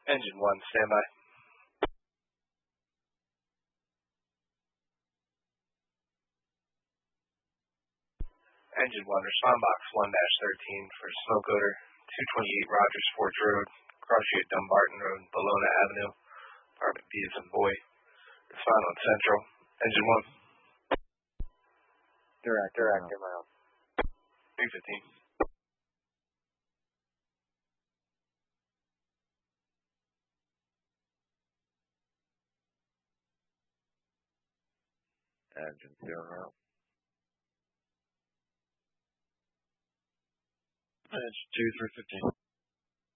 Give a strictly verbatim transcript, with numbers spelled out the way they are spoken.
Engine one, standby. Engine one, respond box one dash thirteen for smoke odor, two twenty-eight Rogers Forge Road, cross street Dumbarton Road, Bologna Avenue, apartment B is in boy. Respond on Central. Engine one. Direct, direct, in my own. three fifteen. Engine zero. Engine two, three fifteen.